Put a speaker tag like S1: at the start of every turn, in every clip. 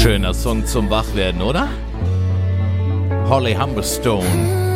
S1: Schöner Song zum Wachwerden, oder? Holly Humberstone.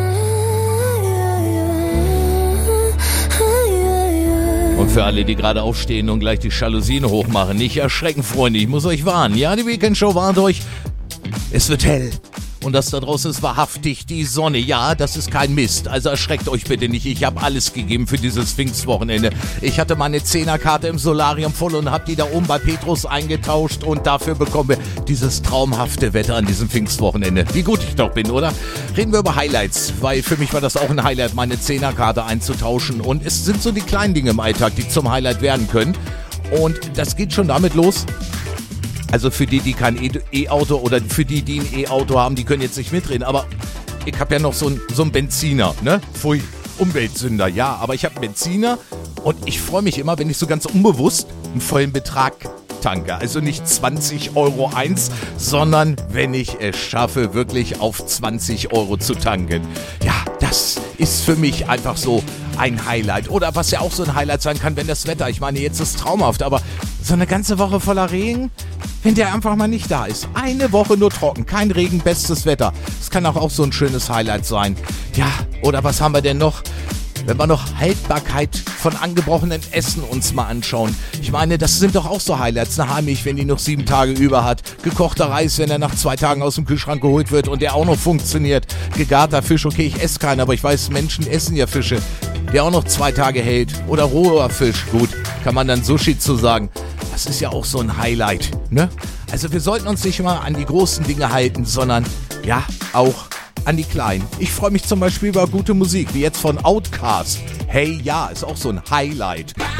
S1: Und für alle, die gerade aufstehen und gleich die Jalousien hochmachen, nicht erschrecken, Freunde, ich muss euch warnen. Ja, die Weekendshow warnt euch, es wird hell. Und das da draußen ist wahrhaftig die Sonne. Ja, das ist kein Mist. Also erschreckt euch bitte nicht. Ich habe alles gegeben für dieses Pfingstwochenende. Ich hatte meine 10er-Karte im Solarium voll und habe die da oben bei Petrus eingetauscht. Und dafür bekommen wir dieses traumhafte Wetter an diesem Pfingstwochenende. Wie gut ich doch bin, oder? Reden wir über Highlights. Weil für mich war das auch ein Highlight, meine 10er-Karte einzutauschen. Und es sind so die kleinen Dinge im Alltag, die zum Highlight werden können. Und das geht schon damit los. Also für die kein E-Auto oder für die ein E-Auto haben, die können jetzt nicht mitreden. Aber ich habe ja noch so einen Benziner, ne? Pfui, Umweltsünder, ja. Aber ich habe einen Benziner und ich freue mich immer, wenn ich so ganz unbewusst einen vollen Betrag tanke. Also nicht 20,01 €, sondern wenn ich es schaffe, wirklich auf 20 € zu tanken. Ja, das ist für mich einfach so ein Highlight. Oder was ja auch so ein Highlight sein kann, wenn das Wetter, ich meine, jetzt ist es traumhaft, aber so eine ganze Woche voller Regen, wenn der einfach mal nicht da ist. Eine Woche nur trocken, kein Regen, bestes Wetter. Das kann auch so ein schönes Highlight sein. Ja, oder was haben wir denn noch? Wenn wir noch Haltbarkeit von angebrochenen Essen uns mal anschauen. Ich meine, das sind doch auch so Highlights. Eine Haarmilch, wenn die noch 7 Tage über hat. Gekochter Reis, wenn er nach 2 Tagen aus dem Kühlschrank geholt wird und der auch noch funktioniert. Gegarter Fisch, okay, ich esse keinen, aber ich weiß, Menschen essen ja Fische, der auch noch 2 Tage hält. Oder roher Fisch, gut, kann man dann Sushi zu sagen. Das ist ja auch so ein Highlight, ne? Also wir sollten uns nicht mal an die großen Dinge halten, sondern ja, auch an die kleinen. Ich freue mich zum Beispiel über gute Musik, wie jetzt von Outkast. Hey, ja, ist auch so ein Highlight.